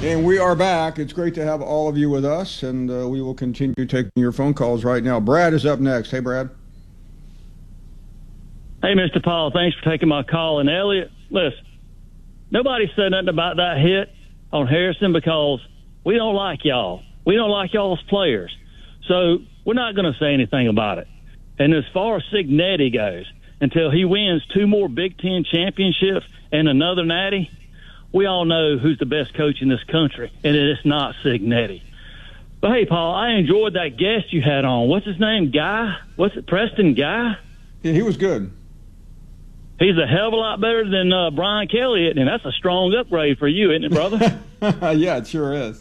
And we are back. It's great to have all of you with us, and we will continue taking your phone calls right now. Brad is up next. Hey, Brad. Hey, Mr. Paul, thanks for taking my call. And, Elliot, listen, nobody said nothing about that hit on Harrison because we don't like y'all. We don't like y'all's players. So we're not going to say anything about it. And as far as Cignetti goes, until he wins 2 more Big Ten championships and another natty, we all know who's the best coach in this country, and it's not Cignetti. But, hey, Paul, I enjoyed that guest you had on. What's his name? Guy? What's it, Preston Guy? Yeah, he was good. He's a hell of a lot better than Brian Kelly, and that's a strong upgrade for you, isn't it, brother? Yeah, it sure is.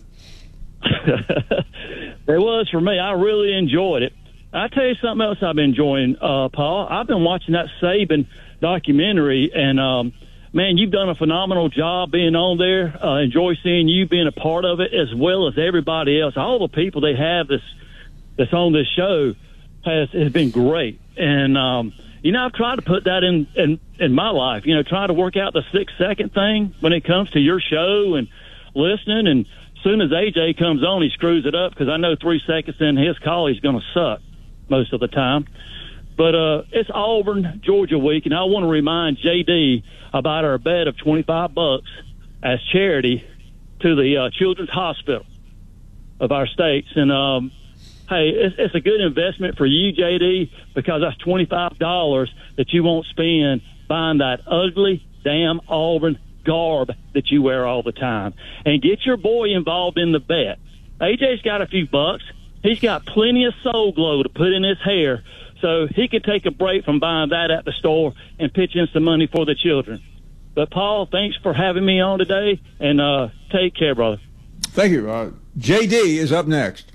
It was for me. I really enjoyed it. I'll tell you something else I've been enjoying, Paul. I've been watching that Saban documentary, and, man, you've done a phenomenal job being on there. Enjoy seeing you being a part of it as well as everybody else. All the people they have that's on this show has been great. And, I've tried to put that in my life, try to work out the 6-second thing when it comes to your show and listening. And as soon as AJ comes on, he screws it up because I know 3 seconds in his call he's going to suck most of the time. But it's Auburn, Georgia week, and I want to remind JD about our bet of $25 as charity to the Children's Hospital of our states. And, hey, it's a good investment for you, JD, because that's $25 that you won't spend buying that ugly, damn Auburn garb that you wear all the time. And get your boy involved in the bet. AJ's got a few bucks. He's got plenty of Soul Glow to put in his hair, so he can take a break from buying that at the store and pitch in some money for the children. But, Paul, thanks for having me on today, and take care, brother. Thank you. JD is up next.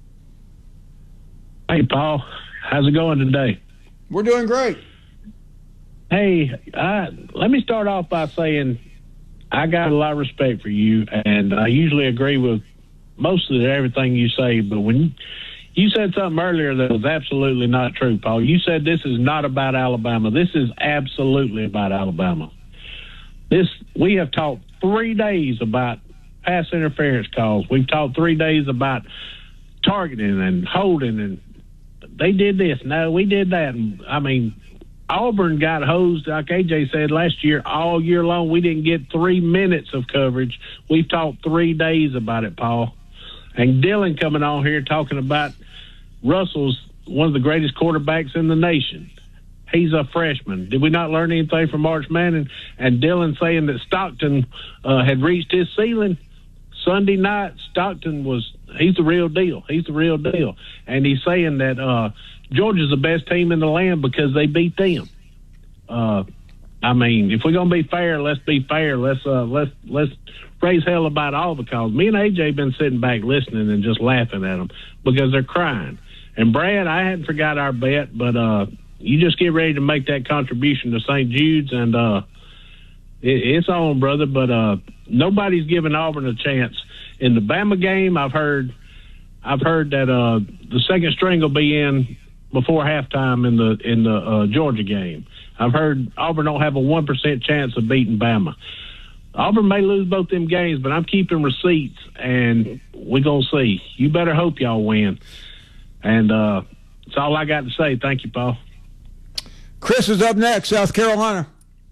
Hey, Paul. How's it going today? We're doing great. Hey, let me start off by saying I got a lot of respect for you, and I usually agree with most of everything you say, but when you said something earlier that was absolutely not true, Paul. You said this is not about Alabama. This is absolutely about Alabama. We have talked 3 days about pass interference calls. We've talked 3 days about targeting and holding, and they did this. No, we did that. And, I mean, Auburn got hosed, like AJ said, last year, all year long. We didn't get 3 minutes of coverage. We've talked 3 days about it, Paul. And Dylan coming on here talking about Russell's one of the greatest quarterbacks in the nation. He's a freshman. Did we not learn anything from March Manning? And Dylan saying that Stockton had reached his ceiling Sunday night. He's the real deal. He's the real deal. And he's saying that Georgia's the best team in the land because they beat them. I mean, if we're gonna be fair, let's be fair. Let's raise hell about all the calls. Me and AJ been sitting back listening and just laughing at them because they're crying. And Brad, I hadn't forgot our bet, but you just get ready to make that contribution to St. Jude's, and it's on, brother. But nobody's giving Auburn a chance in the Bama game. I've heard that the second string will be in before halftime in the Georgia game. I've heard Auburn don't have a 1% chance of beating Bama. Auburn may lose both them games, but I'm keeping receipts, and we're going to see. You better hope y'all win. And that's all I got to say. Thank you, Paul. Chris is up next, South Carolina.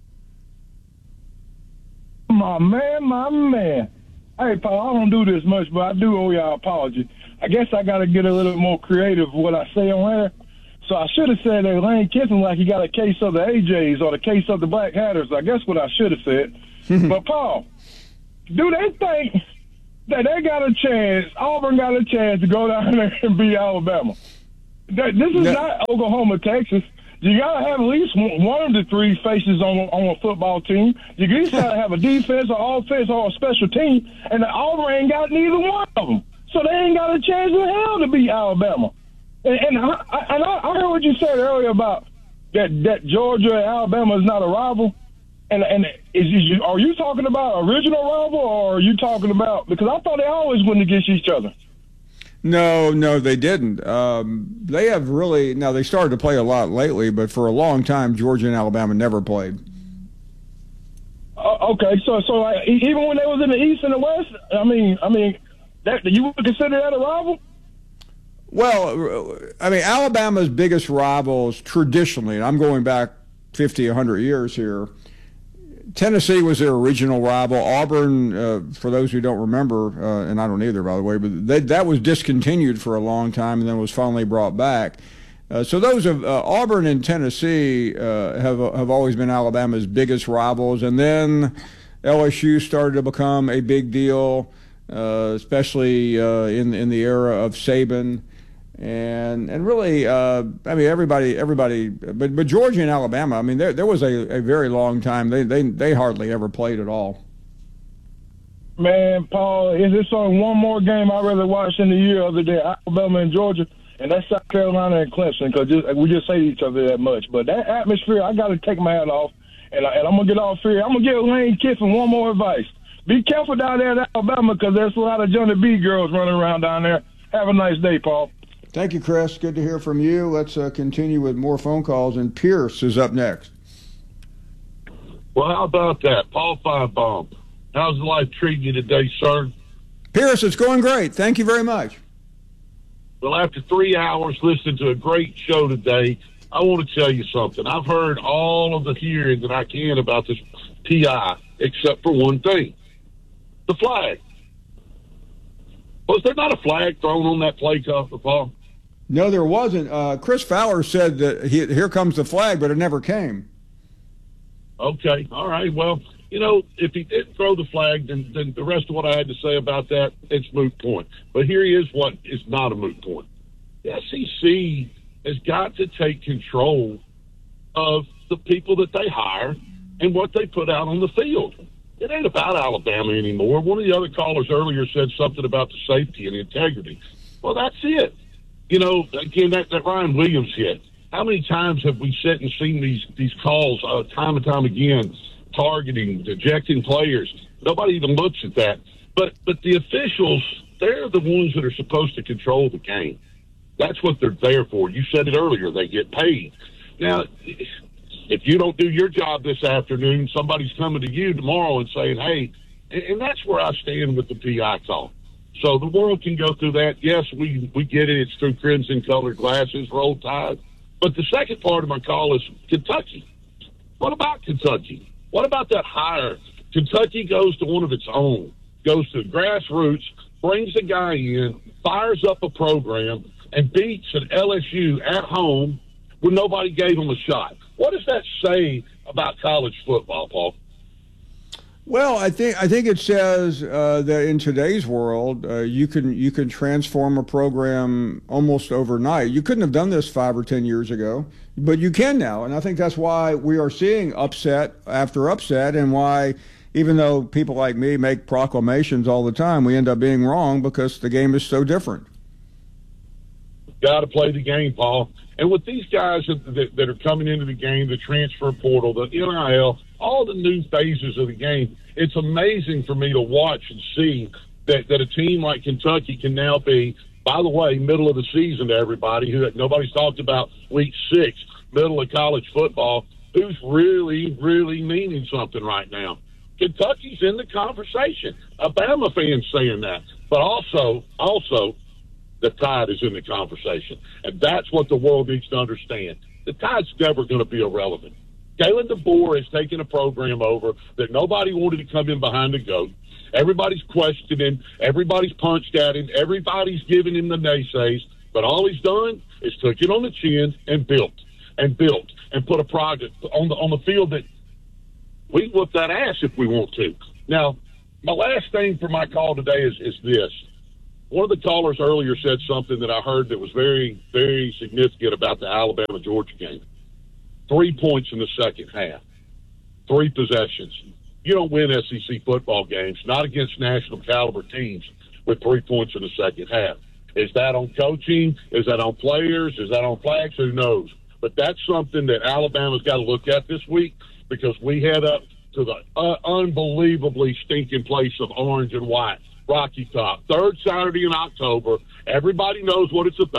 My man. Hey, Paul, I don't do this much, but I do owe y'all an apology. I guess I got to get a little more creative with what I say on air. So I should have said that Lane Kiffin like he got a case of the AJs or the case of the Black Hatters. I guess what I should have said. But, Paul, do they think that they got a chance, Auburn got a chance to go down there and beat Alabama? This is not Oklahoma, Texas. You got to have at least one of the three faces on a football team. You at least got to have a defense or offense or a special team, and the Auburn ain't got neither one of them. So they ain't got a chance in hell to beat Alabama. And I heard what you said earlier about that Georgia and Alabama is not a rival. And are you talking about original rival, or are you talking about, because I thought they always went against each other? No, they didn't. They have really, now they started to play a lot lately, but for a long time, Georgia and Alabama never played. Okay, so even when they was in the East and the West, I mean, that you would consider that a rival? Well, I mean, Alabama's biggest rivals traditionally, and I'm going back 50, 100 years here, Tennessee was their original rival. Auburn, for those who don't remember, and I don't either, by the way, but that was discontinued for a long time and then was finally brought back. So those of Auburn and Tennessee have always been Alabama's biggest rivals, and then LSU started to become a big deal, especially in the era of Saban. And really, I mean, everybody, but Georgia and Alabama, I mean, there was a very long time they hardly ever played at all. Man, Paul, is this on one more game I'd rather watch in the year other than Alabama and Georgia, and that's South Carolina and Clemson, because we just say to each other that much. But that atmosphere, I got to take my hat off, and I'm going to get off here. I'm going to give Lane Kiffin one more advice. Be careful down there in Alabama, because there's a lot of Johnny B girls running around down there. Have a nice day, Paul. Thank you, Chris. Good to hear from you. Let's continue with more phone calls, and Pierce is up next. Well, how about that? Paul Finebaum, how's life treating you today, sir? Pierce, it's going great. Thank you very much. Well, after 3 hours listening to a great show today, I want to tell you something. I've heard all of the hearing that I can about this PI, except for one thing, the flag. Was there not a flag thrown on that play, Paul? No, there wasn't. Chris Fowler said that here comes the flag, but it never came. Okay, all right. Well, you know, if he didn't throw the flag, then the rest of what I had to say about that, it's moot point. But here is what is not a moot point. The SEC has got to take control of the people that they hire and what they put out on the field. It ain't about Alabama anymore. One of the other callers earlier said something about the safety and integrity. Well, that's it. You know, again, that Ryan Williams hit. How many times have we sat and seen these calls time and time again, targeting, ejecting players? Nobody even looks at that. But the officials, they're the ones that are supposed to control the game. That's what they're there for. You said it earlier. They get paid. Now, if you don't do your job this afternoon, somebody's coming to you tomorrow and saying, hey, and that's where I stand with the PI call. So the world can go through that. Yes, we get it. It's through crimson-colored glasses, Roll Tide. But the second part of my call is Kentucky. What about Kentucky? What about that hire? Kentucky goes to one of its own, goes to grassroots, brings a guy in, fires up a program, and beats an LSU at home when nobody gave them a shot. What does that say about college football, Paul? Well, I think it says that in today's world, you can transform a program almost overnight. You couldn't have done this 5 or 10 years ago, but you can now, and I think that's why we are seeing upset after upset, and why, even though people like me make proclamations all the time, we end up being wrong because the game is so different. Got to play the game, Paul. And with these guys that are coming into the game, the transfer portal, the NIL, all the new phases of the game, it's amazing for me to watch and see that a team like Kentucky can now be, by the way, middle of the season to everybody, who nobody's talked about week 6, middle of college football, who's really, really meaning something right now. Kentucky's in the conversation. Alabama fans saying that. But also, the Tide is in the conversation. And that's what the world needs to understand. The Tide's never going to be irrelevant. Kalen DeBoer has taken a program over that nobody wanted to come in behind the goat. Everybody's questioning. Everybody's punched at him. Everybody's giving him the naysays. But all he's done is took it on the chin and built and put a product on the field that we can whoop that ass if we want to. Now, my last thing for my call today is this. One of the callers earlier said something that I heard that was very, very significant about the Alabama-Georgia game. 3 points in the second half. 3 possessions. You don't win SEC football games, not against national caliber teams, with 3 points in the second half. Is that on coaching? Is that on players? Is that on flags? Who knows? But that's something that Alabama's got to look at this week, because we head up to the unbelievably stinking place of orange and white. Rocky Top, 3rd Saturday in October. Everybody knows what it's about.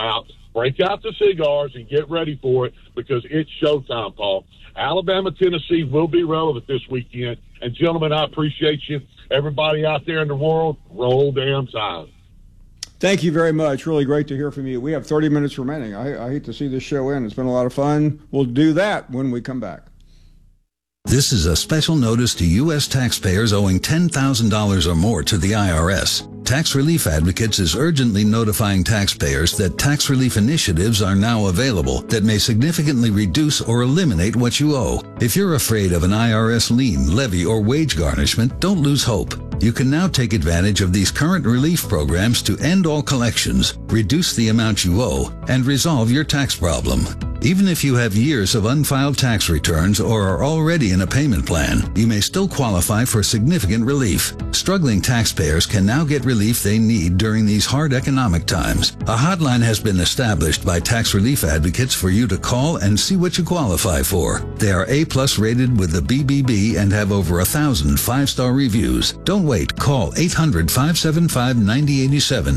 break out the cigars and get ready for it because it's showtime, Paul. Alabama, Tennessee will be relevant this weekend. And, gentlemen, I appreciate you. Everybody out there in the world, roll damn Tide. Thank you very much. Really great to hear from you. We have 30 minutes remaining. I hate to see this show end. It's been a lot of fun. We'll do that when we come back. This is a special notice to U.S. taxpayers owing $10,000 or more to the IRS. Tax Relief Advocates is urgently notifying taxpayers that tax relief initiatives are now available that may significantly reduce or eliminate what you owe. If you're afraid of an IRS lien, levy, or wage garnishment, don't lose hope. You can now take advantage of these current relief programs to end all collections, reduce the amount you owe, and resolve your tax problem. Even if you have years of unfiled tax returns or are already in a payment plan, you may still qualify for significant relief. Struggling taxpayers can now get relief they need during these hard economic times. A hotline has been established by Tax Relief Advocates for you to call and see what you qualify for. They are A+ rated with the BBB and have over 1,000 5-star reviews. Don't wait. Call 800-575-9087.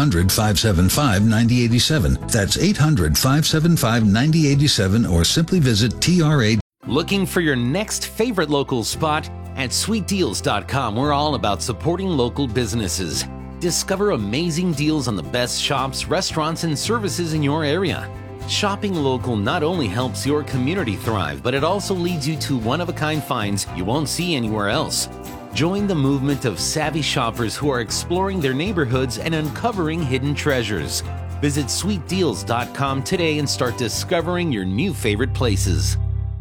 800-575-9087. That's 800-575-9087 or simply visit TRA. Looking for your next favorite local spot? At sweetdeals.com, we're all about supporting local businesses. Discover amazing deals on the best shops, restaurants, and services in your area. Shopping local not only helps your community thrive, but it also leads you to one-of-a-kind finds you won't see anywhere else. Join the movement of savvy shoppers who are exploring their neighborhoods and uncovering hidden treasures. Visit sweetdeals.com today and start discovering your new favorite places.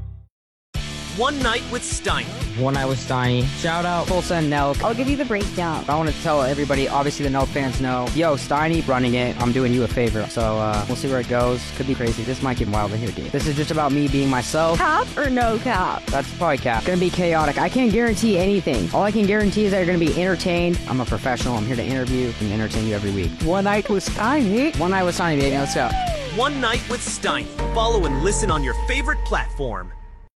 One Night with Steiny. One Night with Steiny. Shout out Tulsa and Nelk. I'll give you the breakdown. I want to tell everybody, obviously the Nelk fans know, yo, Steiny running it, I'm doing you a favor. So we'll see where it goes. Could be crazy. This might get wild in here, dude. This is just about me being myself. Cap or no cap? That's probably cap. It's gonna be chaotic. I can't guarantee anything. All I can guarantee is that you're gonna be entertained. I'm a professional. I'm here to interview and entertain you every week. One Night with Steiny. One Night with Steiny, baby. Let's go. One Night with Steiny. Follow and listen on your favorite platform.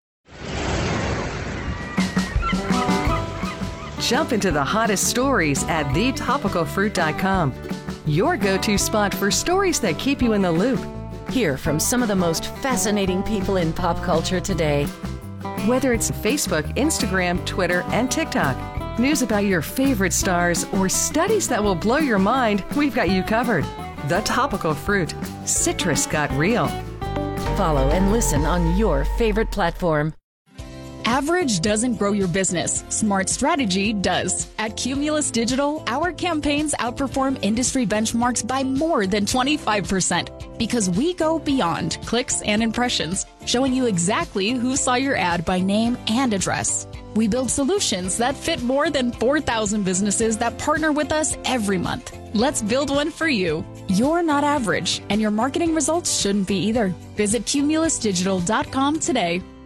Jump into the hottest stories at thetopicalfruit.com. Your go-to spot for stories that keep you in the loop. Hear from some of the most fascinating people in pop culture today. Whether it's Facebook, Instagram, Twitter, and TikTok, news about your favorite stars, or studies that will blow your mind, we've got you covered. The Topical Fruit. Citrus got real. Follow and listen on your favorite platform. Average doesn't grow your business. Smart strategy does. At Cumulus Digital, our campaigns outperform industry benchmarks by more than 25% because we go beyond clicks and impressions, showing you exactly who saw your ad by name and address. We build solutions that fit more than 4,000 businesses that partner with us every month. Let's build one for you. You're not average, and your marketing results shouldn't be either. Visit cumulusdigital.com today.